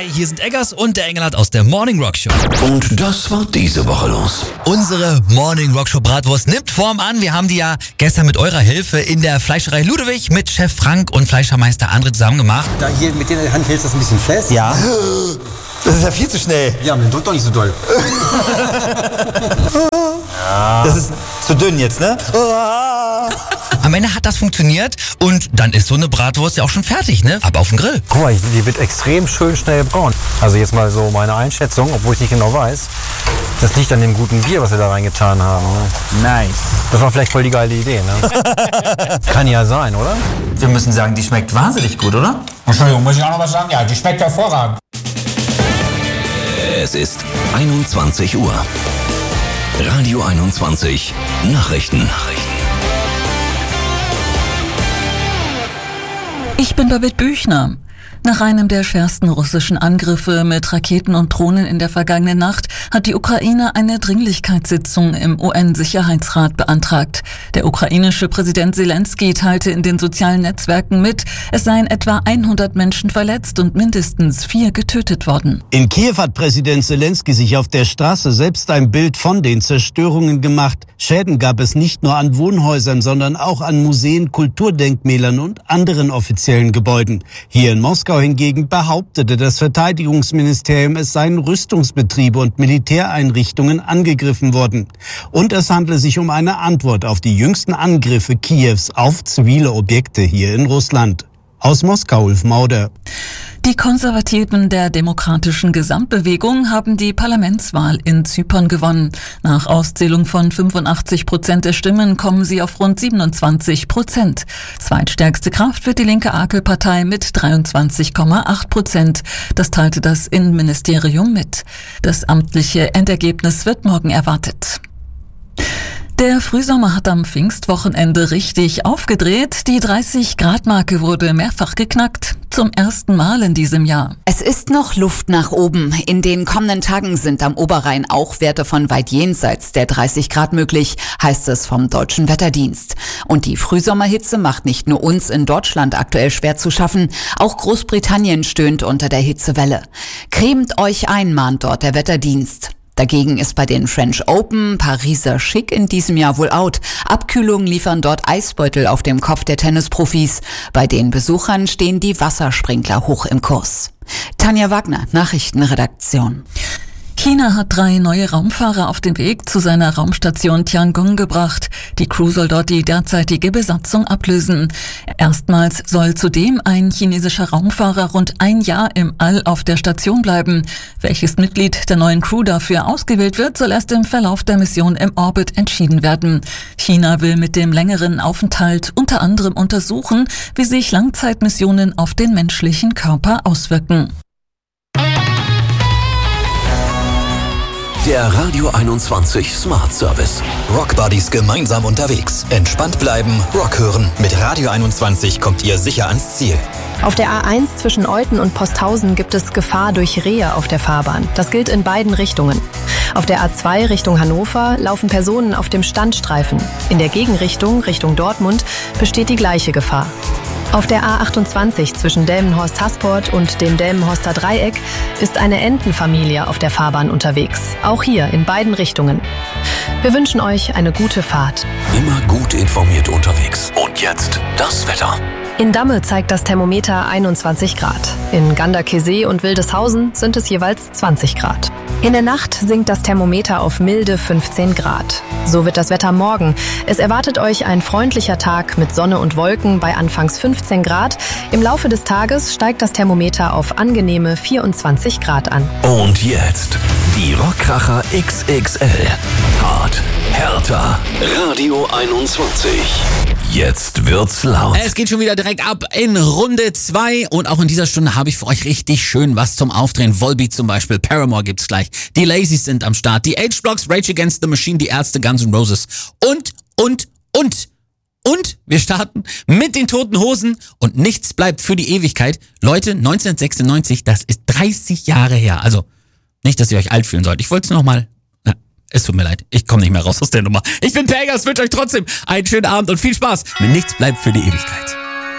Hi, hier sind Eggers und der Engelhardt aus der Morning Rock Show. Und das war diese Woche los. Unsere Morning Rock Show Bratwurst nimmt Form an. Wir haben die ja gestern mit eurer Hilfe in der Fleischerei Ludewig mit Chef Frank und Fleischermeister André zusammen gemacht. Da hier mit der Hand hältst du das ein bisschen fest. Ja. Das ist ja viel zu schnell. Ja, man drückt doch nicht so doll. Das ist zu dünn jetzt, ne? Am Ende hat das funktioniert und dann ist so eine Bratwurst ja auch schon fertig, ne? Ab auf den Grill. Guck mal, die wird extrem schön schnell braun. Also jetzt mal so meine Einschätzung, obwohl ich nicht genau weiß. Das liegt an dem guten Bier, was wir da reingetan haben. Ne? Nice. Das war vielleicht voll die geile Idee, ne? Kann ja sein, oder? Wir müssen sagen, die schmeckt wahnsinnig gut, oder? Entschuldigung, muss ich auch noch was sagen? Ja, die schmeckt hervorragend. Es ist 21 Uhr. Radio 21 Nachrichten. Ich bin Babette Büchner. Nach einem der schwersten russischen Angriffe mit Raketen und Drohnen in der vergangenen Nacht hat die Ukraine eine Dringlichkeitssitzung im UN-Sicherheitsrat beantragt. Der ukrainische Präsident Zelensky teilte in den sozialen Netzwerken mit, es seien etwa 100 Menschen verletzt und mindestens 4 getötet worden. In Kiew hat Präsident Zelensky sich auf der Straße selbst ein Bild von den Zerstörungen gemacht. Schäden gab es nicht nur an Wohnhäusern, sondern auch an Museen, Kulturdenkmälern und anderen offiziellen Gebäuden. Hier in Moskau hingegen behauptete das Verteidigungsministerium, es seien Rüstungsbetriebe und Militäreinrichtungen angegriffen worden. Und es handle sich um eine Antwort auf die jüngsten Angriffe Kiews auf zivile Objekte hier in Russland. Aus Moskau, Ulf Mauder. Die Konservativen der Demokratischen Gesamtbewegung haben die Parlamentswahl in Zypern gewonnen. Nach Auszählung von 85% der Stimmen kommen sie auf rund 27%. Zweitstärkste Kraft wird die linke Akel-Partei mit 23,8%. Das teilte das Innenministerium mit. Das amtliche Endergebnis wird morgen erwartet. Der Frühsommer hat am Pfingstwochenende richtig aufgedreht. Die 30-Grad-Marke wurde mehrfach geknackt. Zum ersten Mal in diesem Jahr. Es ist noch Luft nach oben. In den kommenden Tagen sind am Oberrhein auch Werte von weit jenseits der 30 Grad möglich, heißt es vom Deutschen Wetterdienst. Und die Frühsommerhitze macht nicht nur uns in Deutschland aktuell schwer zu schaffen, auch Großbritannien stöhnt unter der Hitzewelle. Cremt euch ein, mahnt dort der Wetterdienst. Dagegen ist bei den French Open Pariser Schick in diesem Jahr wohl out. Abkühlung liefern dort Eisbeutel auf dem Kopf der Tennisprofis. Bei den Besuchern stehen die Wassersprinkler hoch im Kurs. Tanja Wagner, Nachrichtenredaktion. China hat 3 neue Raumfahrer auf den Weg zu seiner Raumstation Tiangong gebracht. Die Crew soll dort die derzeitige Besatzung ablösen. Erstmals soll zudem ein chinesischer Raumfahrer rund ein Jahr im All auf der Station bleiben. Welches Mitglied der neuen Crew dafür ausgewählt wird, soll erst im Verlauf der Mission im Orbit entschieden werden. China will mit dem längeren Aufenthalt unter anderem untersuchen, wie sich Langzeitmissionen auf den menschlichen Körper auswirken. Der Radio 21 Smart Service. Rock Buddies gemeinsam unterwegs. Entspannt bleiben, Rock hören. Mit Radio 21 kommt ihr sicher ans Ziel. Auf der A1 zwischen Euthen und Posthausen gibt es Gefahr durch Rehe auf der Fahrbahn. Das gilt in beiden Richtungen. Auf der A2 Richtung Hannover laufen Personen auf dem Standstreifen. In der Gegenrichtung, Richtung Dortmund, besteht die gleiche Gefahr. Auf der A28 zwischen Delmenhorst-Hasport und dem Delmenhorster Dreieck ist eine Entenfamilie auf der Fahrbahn unterwegs. Auch hier in beiden Richtungen. Wir wünschen euch eine gute Fahrt. Immer gut informiert unterwegs. Und jetzt das Wetter. In Damme zeigt das Thermometer 21 Grad. In Ganderkesee und Wildeshausen sind es jeweils 20 Grad. In der Nacht sinkt das Thermometer auf milde 15 Grad. So wird das Wetter morgen. Es erwartet euch ein freundlicher Tag mit Sonne und Wolken bei anfangs 15 Grad. Im Laufe des Tages steigt das Thermometer auf angenehme 24 Grad an. Und jetzt die Rockkracher XXL. Hart, härter. Radio 21. Jetzt wird's laut. Es geht schon wieder direkt ab in Runde 2 und auch in dieser Stunde habe ich für euch richtig schön was zum Aufdrehen. Volbeat zum Beispiel, Paramore gibt's gleich. Die Lazies sind am Start, die H-Blocks, Rage Against the Machine, die Ärzte, Guns N' Roses und wir starten mit den Toten Hosen und nichts bleibt für die Ewigkeit. Leute, 1996, das ist 30 Jahre her. Also nicht, dass ihr euch alt fühlen sollt. Ich wollte es nochmal. Es tut mir leid, ich komme nicht mehr raus aus der Nummer. Ich bin Pegas, wünsche euch trotzdem einen schönen Abend und viel Spaß mit Nichts bleibt für die Ewigkeit.